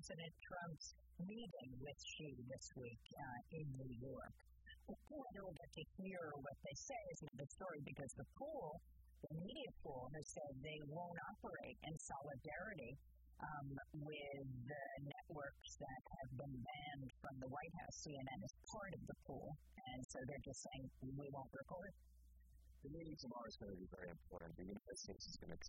President Trump's meeting with Xi this week in New York. I don't get to hear what they say is the story because the media pool has said they won't operate in solidarity with the networks that have been banned from the White House. CNN is part of the pool, and so they're just saying we won't record. The meeting tomorrow is going to be very important. The United States is going to